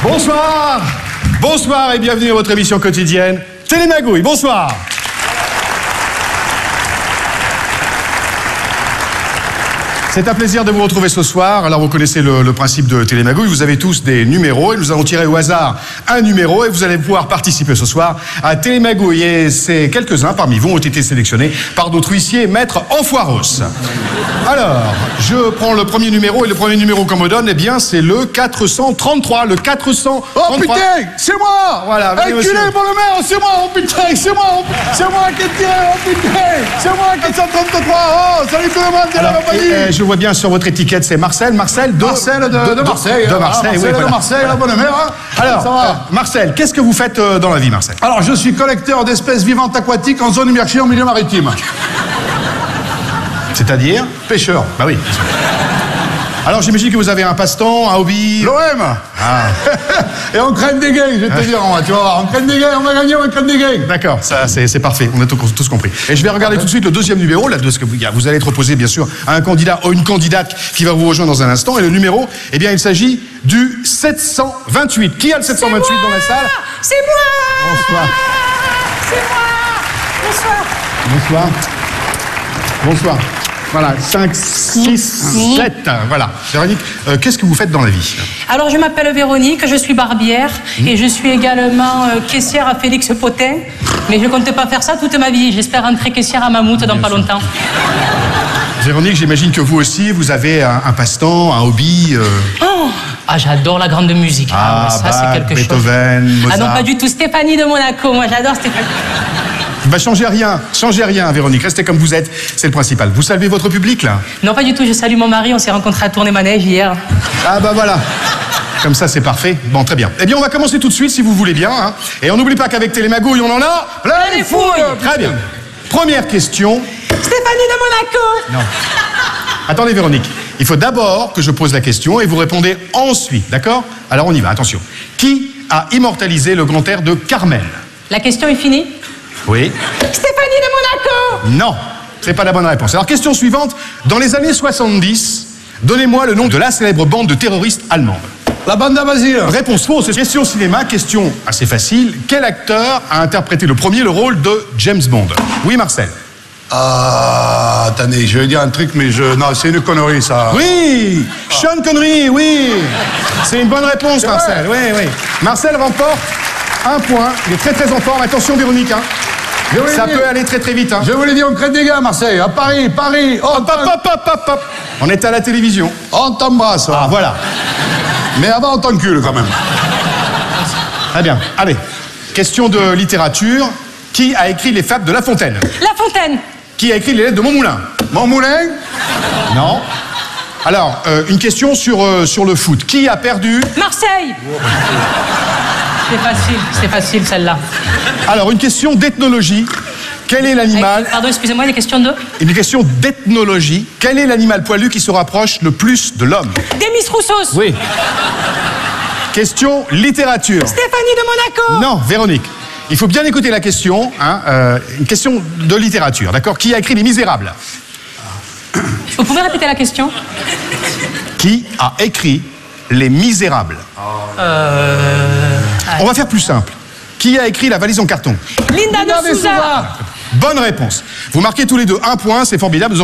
Bonsoir. Bonsoir et bienvenue à votre émission quotidienne Télémagouille. Bonsoir. C'est un plaisir de vous retrouver ce soir. Alors vous connaissez le principe de Télémagouille, vous avez tous des numéros et nous allons tirer au hasard un numéro et vous allez pouvoir participer ce soir à Télémagouille. Et c'est quelques-uns parmi vous ont été sélectionnés par notre huissier maître Enfoiros. Alors, je prends le premier numéro et le premier numéro qu'on me donne, eh bien c'est le 433, le 433. Oh putain, c'est moi. Voilà, enculé pour le maire, c'est moi, oh putain, c'est moi qui ai tiré, oh putain, c'est moi 433, oh salut tout le monde, c'est la compagnie. Je vois bien sur votre étiquette, c'est Marcel. Marcel de Marseille. De Marseille, oui, voilà. De Marseille, la bonne mère. Hein. Alors, Marcel, qu'est-ce que vous faites dans la vie, Marcel? Alors, je suis collecteur d'espèces vivantes aquatiques en zone immergée en milieu maritime. C'est-à-dire? Pêcheur. Bah oui. Alors, j'imagine que vous avez un passe-temps, un hobby. L'OM. Ah. Et on craint des gains, je vais te dire, tu vas voir. On craint des gains, on va gagner, on craint des gains. D'accord, ça c'est parfait, on a tous compris. Et je vais regarder tout de suite le deuxième numéro, là, parce que vous allez être opposé, bien sûr, à un candidat ou une candidate qui va vous rejoindre dans un instant. Et le numéro, eh bien, il s'agit du 728. Qui a le 728 dans la salle? C'est moi. Bonsoir. C'est moi. Bonsoir. Bonsoir. Bonsoir. Voilà, 5, 6, 7. Voilà. Véronique, qu'est-ce que vous faites dans la vie? Alors, je m'appelle Véronique, je suis barbière et je suis également caissière à Félix Potin. Mais je ne compte pas faire ça toute ma vie. J'espère rentrer caissière à Mammouth dans pas longtemps. Véronique, j'imagine que vous aussi, vous avez un passe-temps, un hobby. Ah, j'adore la grande musique. Ça, c'est quelque Beethoven, chose. Mozart. Ah non, pas du tout. Stéphanie de Monaco. Moi, j'adore Stéphanie. Bah, changez rien, Véronique. Restez comme vous êtes, c'est le principal. Vous saluez votre public, là? Non, pas du tout. Je salue mon mari. On s'est rencontrés à Tournai-Manège hier. Ah, bah voilà. Comme ça, c'est parfait. Bon, très bien. Eh bien, on va commencer tout de suite, si vous voulez bien. Hein. Et on n'oublie pas qu'avec Télémagouille, on en a plein les fouilles. Très bien. Première question. Stéphanie de Monaco. Non. Attendez, Véronique. Il faut d'abord que je pose la question et vous répondez ensuite, d'accord? Alors, on y va, attention. Qui a immortalisé le grand air de Carmel? La question est finie? Oui. Stéphanie de Monaco. Non, c'est pas la bonne réponse. Alors, question suivante. Dans les années 70, donnez-moi le nom de la célèbre bande de terroristes allemandes. La bande à Basile. Réponse fausse. Question cinéma, question assez facile. Quel acteur a interprété le premier le rôle de James Bond? Oui, Marcel. Ah, attendez, je vais dire un truc, mais non, c'est une connerie, ça. Oui, Sean Connery, oui. C'est une bonne réponse, Marcel. Oui, oui. Marcel remporte un point. Il est très, très en forme. Attention, Véronique, hein. Ça peut aller très très vite. Hein. Je vous l'ai dit, on crée des gars à Marseille, à Paris. Hop. On est à la télévision. On t'embrasse. Ah, voilà. Mais avant, on t'encule quand même. Très bien. Allez, question de littérature. Qui a écrit les fables de La Fontaine? La Fontaine. Qui a écrit les lettres de Montmoulin? Montmoulin? Non. Alors, une question sur le foot. Qui a perdu? Marseille. C'est facile celle-là. Alors, une question d'ethnologie. Quel est l'animal... Pardon, excusez-moi, une question de... Une question d'ethnologie. Quel est l'animal poilu qui se rapproche le plus de l'homme? Demis Roussos. Oui. Question littérature. Stéphanie de Monaco. Non, Véronique. Il faut bien écouter la question. Hein, une question de littérature, d'accord? Qui a écrit Les Misérables? Vous pouvez répéter la question? Qui a écrit Les Misérables? On va faire plus simple. Qui a écrit La valise en carton? Linda de Souza. Bonne réponse. Vous marquez tous les deux un point, c'est formidable.